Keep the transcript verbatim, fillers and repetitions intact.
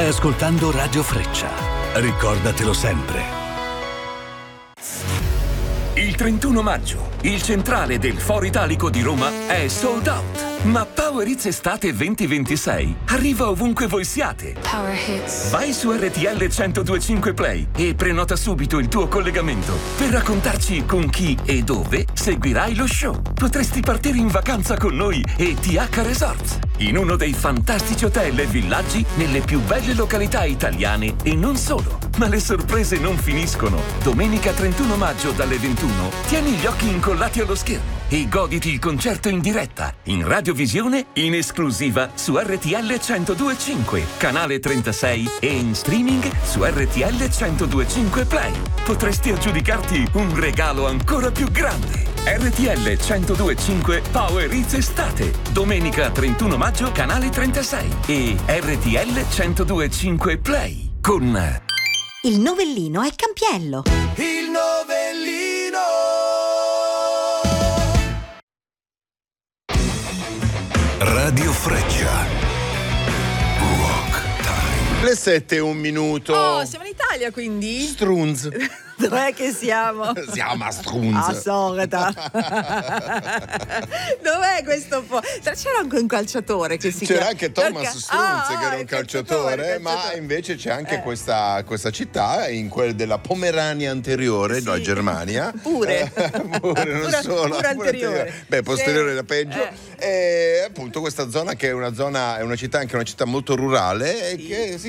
Stai ascoltando Radio Freccia. Ricordatelo sempre. Il trentuno maggio, il centrale del Foro Italico di Roma è sold out. Ma Power Hits Estate venti ventisei arriva ovunque voi siate. Power Hits. Vai su R T L centodue e cinque Play e prenota subito il tuo collegamento per raccontarci con chi e dove seguirai lo show. Potresti partire in vacanza con noi e T H Resorts, in uno dei fantastici hotel e villaggi nelle più belle località italiane e non solo. Ma le sorprese non finiscono. Domenica trentuno maggio dalle ventuno tieni gli occhi incollati allo schermo e goditi il concerto in diretta, in radiovisione, in esclusiva su R T L centodue e cinque, canale trentasei e in streaming su R T L centodue e cinque Play. Potresti aggiudicarti un regalo ancora più grande. R T L centodue e cinque Power Hits Estate, domenica trentuno maggio, canale trentasei e R T L centodue e cinque Play con... Il novellino è Campiello. Il novellino. Radio Freccia. Rock Time. Le sette e un minuto. Oh, siamo in Italia quindi? Strunz. Dov'è che siamo? Siamo a Strunz. A Soreta. Dov'è questo po'? C'era anche un calciatore che si C'era chiama... anche Thomas Perché... Strunz, ah, che era un calciatore, calciatore, ma calciatore. invece c'è anche Eh. questa, questa città, in quella della Pomerania anteriore, Sì. la Germania. Pure. Eh, pure, non Pure- solo. pure anteriore. Beh, posteriore Sì. era peggio. Eh. E appunto questa zona che è una zona, è una città, anche una città molto rurale, e Sì. che si